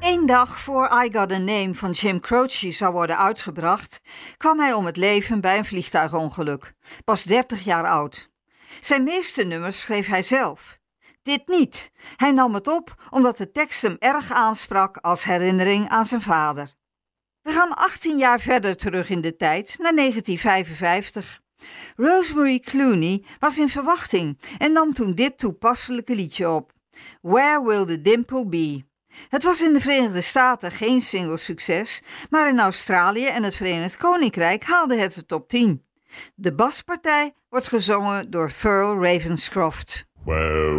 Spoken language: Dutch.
Eén dag voor I Got a Name van Jim Croce zou worden uitgebracht, kwam hij om het leven bij een vliegtuigongeluk, pas 30 jaar oud. Zijn meeste nummers schreef hij zelf. Dit niet. Hij nam het op omdat de tekst hem erg aansprak als herinnering aan zijn vader. We gaan 18 jaar verder terug in de tijd, naar 1955. Rosemary Clooney was in verwachting en nam toen dit toepasselijke liedje op. Where Will the Dimple Be? Het was in de Verenigde Staten geen single-succes, maar in Australië en het Verenigd Koninkrijk haalde het de top 10. De baspartij wordt gezongen door Thurl Ravenscroft.